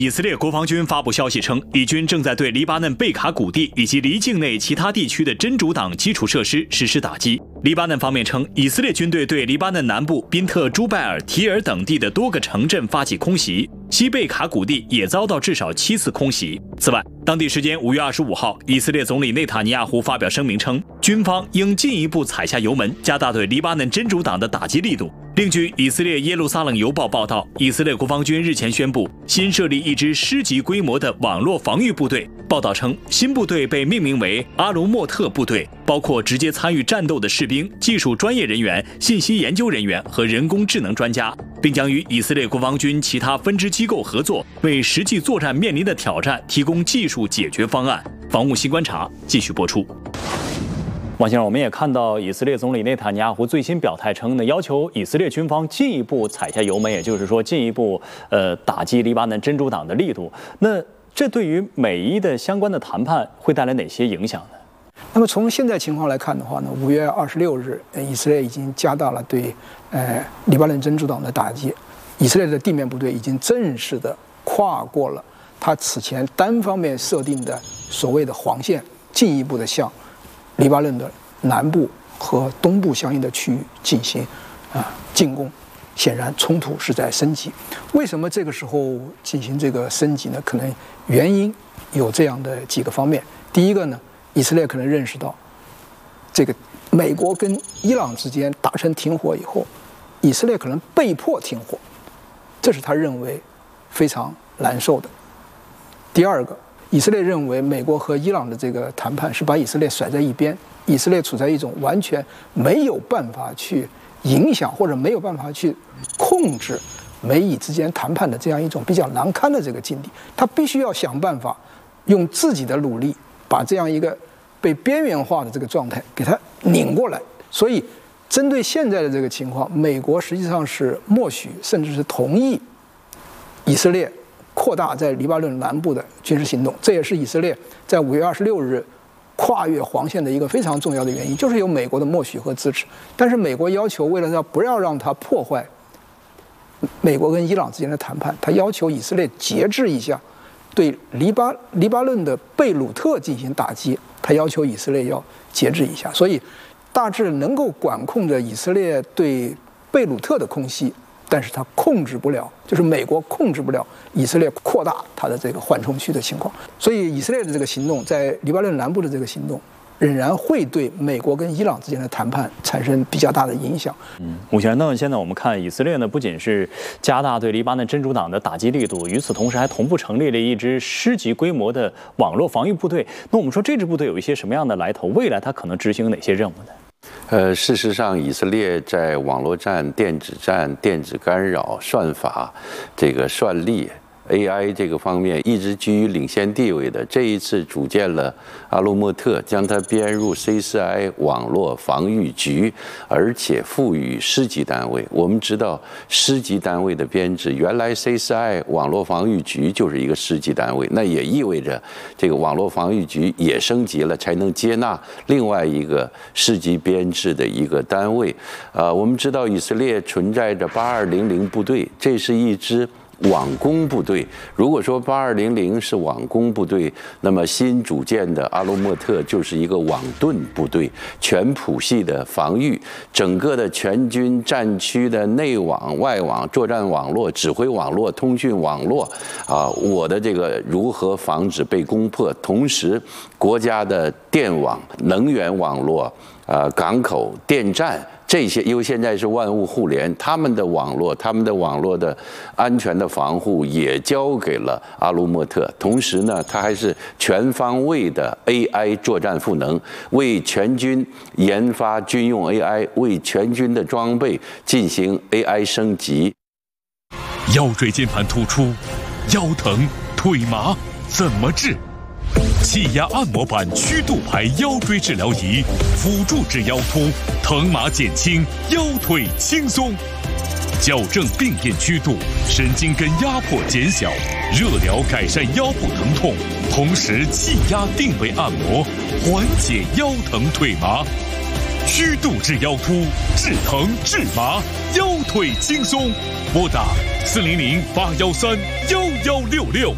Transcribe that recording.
以色列国防军发布消息称，以军正在对黎巴嫩贝卡谷地以及离境内其他地区的真主党基础设施实施打击。黎巴嫩方面称，以色列军队对黎巴嫩南部宾特朱拜尔、提尔等地的多个城镇发起空袭，西贝卡谷地也遭到至少7次空袭。此外，当地时间5月25号，以色列总理内塔尼亚胡发表声明称，军方应进一步踩下油门，加大对黎巴嫩真主党的打击力度。另据以色列耶路撒冷邮报报道，以色列国防军日前宣布新设立一支师级规模的网络防御部队。报道称，新部队被命名为阿卢莫特部队，包括直接参与战斗的士兵、技术专业人员、信息研究人员和人工智能专家，并将与以色列国防军其他分支机构合作，为实际作战面临的挑战提供技术解决方案。防务新观察继续播出。王先生，我们也看到以色列总理内塔尼亚胡最新表态称呢，要求以色列军方进一步踩下油门，也就是说进一步打击黎巴嫩真主党的力度。那这对于美伊的相关的谈判会带来哪些影响呢？ 那么从现在情况来看的话呢，5月26日，以色列已经加大了对黎巴嫩真主党的打击，以色列的地面部队已经正式的跨过了他此前单方面设定的所谓的黄线，进一步的向黎巴嫩的南部和东部相应的区域进行进攻。显然冲突是在升级。为什么这个时候进行这个升级呢？可能原因有这样的几个方面。第一个呢，以色列可能认识到，这个美国跟伊朗之间达成停火以后，以色列可能被迫停火，这是他认为非常难受的。第二个，以色列认为美国和伊朗的这个谈判是把以色列甩在一边，以色列处在一种完全没有办法去影响或者没有办法去控制美以之间谈判的这样一种比较难堪的这个境地，他必须要想办法用自己的努力把这样一个被边缘化的这个状态给它拧过来。所以针对现在的这个情况，美国实际上是默许甚至是同意以色列扩大在黎巴嫩南部的军事行动，这也是以色列在5月26日跨越黄线的一个非常重要的原因，就是有美国的默许和支持。但是美国要求，为了不要让它破坏美国跟伊朗之间的谈判，他要求以色列节制一下对黎巴嫩的贝鲁特进行打击，他要求以色列要节制一下，所以大致能够管控着以色列对贝鲁特的空袭，但是他控制不了，就是美国控制不了以色列扩大它的这个缓冲区的情况。所以以色列的这个行动，在黎巴嫩南部的这个行动，仍然会对美国跟伊朗之间的谈判产生比较大的影响。 吴先生，那现在我们看以色列呢，不仅是加大对黎巴嫩真主党的打击力度，与此同时还同步成立了一支师级规模的网络防御部队。那我们说这支部队有一些什么样的来头？未来它可能执行哪些任务呢？ 事实上，以色列在网络战、电子战、电子干扰、算法、这个算力、AI 这个方面一直居于领先地位的。这一次组建了阿鲁莫特，将它编入 C4I 网络防御局，而且赋予师级单位。我们知道师级单位的编制，原来 C4I 网络防御局就是一个师级单位，那也意味着这个网络防御局也升级了，才能接纳另外一个师级编制的一个单位。我们知道以色列存在着8200部队，这是一支网攻部队。如果说8200是网攻部队，那么新组建的阿鲁莫特就是一个网盾部队，全谱系的防御，整个的全军战区的内网、外网、作战网络、指挥网络、通讯网络我的这个如何防止被攻破，同时国家的电网、能源网络、港口、电站。这些因为现在是万物互联，他们的网络的安全的防护也交给了阿鲁莫特。同时呢，它还是全方位的 AI 作战赋能，为全军研发军用 AI， 为全军的装备进行 AI 升级。 腰椎间盘突出、腰疼、腿麻怎么治？气压按摩板曲度牌腰椎治疗仪，辅助治腰突，疼麻减轻，腰腿轻松，矫正病变曲度，神经根压迫减小，热疗改善腰部疼痛，同时气压定位按摩，缓解腰疼腿麻。曲度治腰突，治疼治麻，腰腿轻松。拨打400-813-1166。